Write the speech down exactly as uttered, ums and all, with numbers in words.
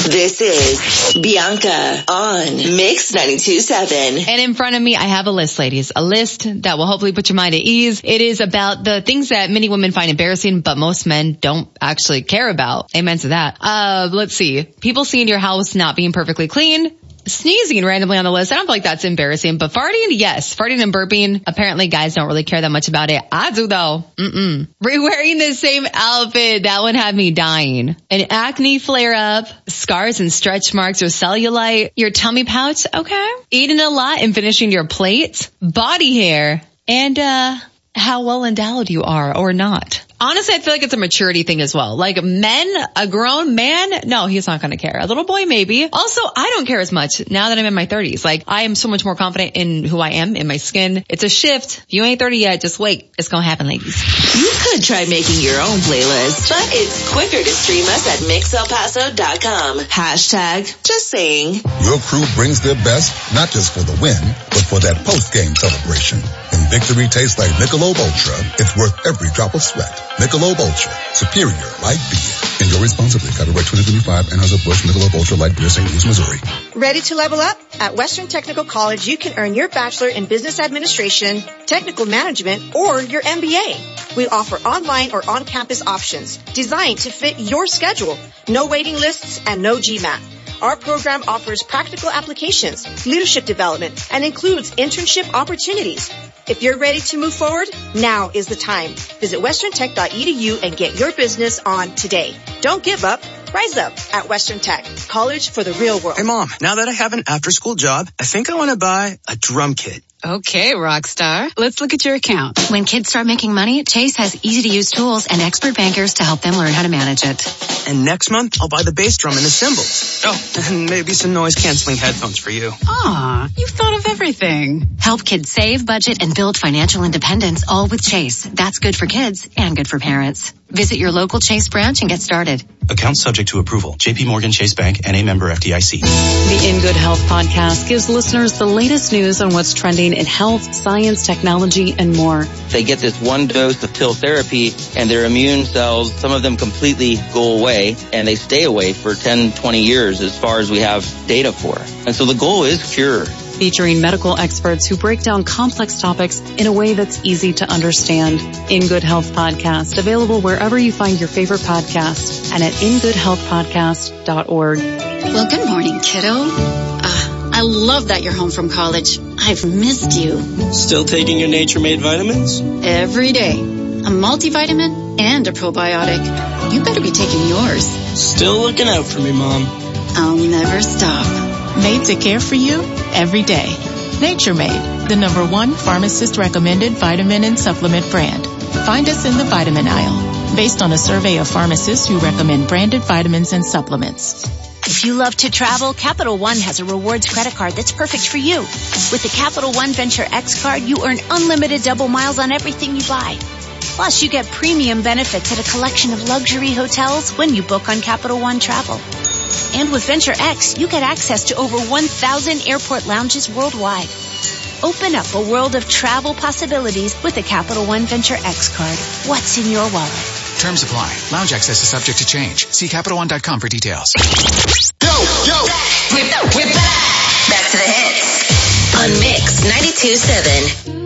This is Bianca on Mix ninety-two point seven. And in front of me, I have a list, ladies. A list that will hopefully put your mind at ease. It is about the things that many women find embarrassing, but most men don't actually care about. Amen to that. Uh, let's see. People seeing your house not being perfectly clean. Sneezing randomly on the list. I don't feel like that's embarrassing, but farting, yes. Farting and burping, apparently guys don't really care that much about it. I do though. Mm-mm. Re-wearing the same outfit, that one had me dying. An acne flare-up, scars and stretch marks or cellulite, your tummy pouch, okay. Eating a lot and finishing your plate, body hair, and uh how well endowed you are or not. Honestly, I feel like it's a maturity thing as well. Like men, a grown man, no, he's not going to care. A little boy, maybe. Also, I don't care as much now that I'm in my thirties. Like, I am so much more confident in who I am, in my skin. It's a shift. If you ain't thirty yet, just wait. It's going to happen, ladies. You could try making your own playlist, but it's quicker to stream us at mix el paso dot com. Hashtag just saying. Your crew brings their best, not just for the win, but for that post-game celebration. When victory tastes like Michelob Ultra, it's worth every drop of sweat. Michelob Ultra, superior light beer. Enjoy responsibly. Copyright twenty twenty-five, Anheuser-Busch Michelob Ultra Light Beer, Saint Louis, Missouri. Ready to level up? At Western Technical College, you can earn your Bachelor in Business Administration, Technical Management, or your M B A. We offer online or on-campus options designed to fit your schedule. No waiting lists and no GMAT. Our program offers practical applications, leadership development, and includes internship opportunities. If you're ready to move forward, now is the time. Visit western tech dot e d u and get your business on today. Don't give up. Rise up at Western Tech, college for the real world. Hey, Mom, now that I have an after-school job, I think I want to buy a drum kit. Okay, Rockstar. Let's look at your account. When kids start making money, Chase has easy-to-use tools and expert bankers to help them learn how to manage it. And next month, I'll buy the bass drum and the cymbals. Oh, and maybe some noise-canceling headphones for you. Aw, you've thought of everything. Help kids save, budget, and build financial independence, all with Chase. That's good for kids and good for parents. Visit your local Chase branch and get started. Account subject to approval. J P Morgan Chase Bank, N A member F D I C. The In Good Health podcast gives listeners the latest news on what's trending in health, science, technology, and more. They get this one dose of pill therapy and their immune cells, some of them completely go away, and they stay away for ten, twenty years as far as we have data for. And so the goal is cure. Featuring medical experts who break down complex topics in a way that's easy to understand. In Good Health Podcast, available wherever you find your favorite podcast and at in good health podcast dot org. Well, good morning, kiddo. Uh, I love that you're home from college. I've missed you. Still taking your Nature-Made vitamins? Every day. A multivitamin and a probiotic. You better be taking yours. Still looking out for me, Mom. I'll never stop. Made to care for you every day. Nature Made, the number one pharmacist-recommended vitamin and supplement brand. Find us in the vitamin aisle, based on a survey of pharmacists who recommend branded vitamins and supplements. If you love to travel, Capital One has a rewards credit card that's perfect for you. With the Capital One Venture X card, you earn unlimited double miles on everything you buy. Plus, you get premium benefits at a collection of luxury hotels when you book on Capital One Travel. And with Venture X, you get access to over one thousand airport lounges worldwide. Open up a world of travel possibilities with the Capital One Venture X card. What's in your wallet? Terms apply. Lounge access is subject to change. See Capital One dot com for details. Yo, yo. We're back. Back to the hits on Mix ninety-two point seven.